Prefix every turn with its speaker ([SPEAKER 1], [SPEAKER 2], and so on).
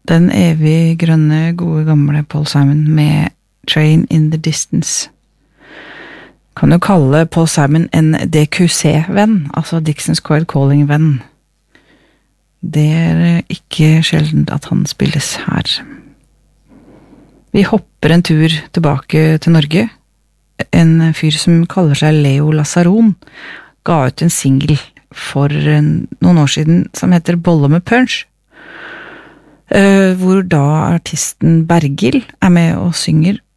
[SPEAKER 1] Den evig grønne, gode gamle Paul Simon med Train in the Distance. Kan jo kalle Paul Simon en DQC-venn, altså Dixon's Quiet Calling-venn. Det ikke sjeldent at han spilles her. Vi hopper en tur tilbake til Norge. En fyr som kaller seg Leo Lazzaron ga ut en single for noen år siden som heter Bolle med Punch, hvor da artisten Bergil med og synger,